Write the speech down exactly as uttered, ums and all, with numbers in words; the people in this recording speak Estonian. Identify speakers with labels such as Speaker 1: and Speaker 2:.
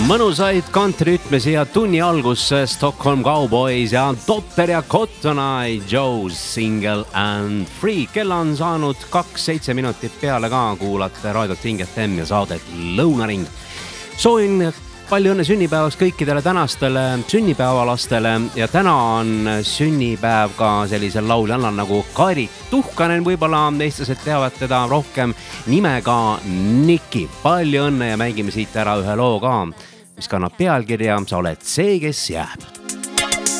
Speaker 1: Mõnusaid kantrütme siia tunni algus Stockholm Cowboys ja Dotter ja Cotton Eye Joe's Single and Free. Kell on saanud kaks seitse minutit peale ka, kuulate raadiot Ring F M ja saadet Lõunaring. Soovin palju õnne sünnipäevaks kõikidele tänastele sünnipäevalastele ja täna on sünnipäev ka sellisel lauljannal nagu Kari Tuhkanen. Võib-olla eestlased teavad teda rohkem nimega Niki. Palju õnne ja mängime siit ära ühe loo ka, mis kannab pealkirja Sa oled see, kes jääb.